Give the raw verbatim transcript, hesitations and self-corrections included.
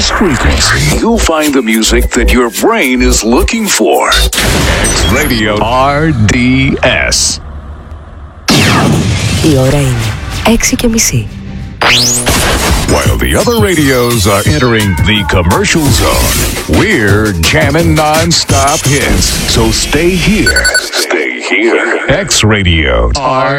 this frequency, you'll find the music that your brain is looking for. X Radio R D S. Η ώρα είναι έξι και μισή. While the other radios are entering the commercial zone, we're jamming non-stop hits. So stay here. Stay here. X Radio R